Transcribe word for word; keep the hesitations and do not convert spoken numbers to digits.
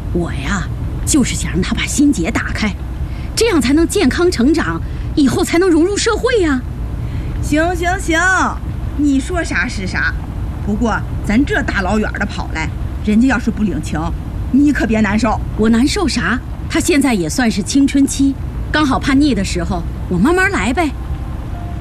我呀，就是想让他把心结打开，这样才能健康成长，以后才能融入社会呀。 行行行，你说啥是啥。不过咱这大老远的跑来，人家要是不领情，你可别难受。 我难受啥？他现在也算是青春期，刚好叛逆的时候，我慢慢来呗。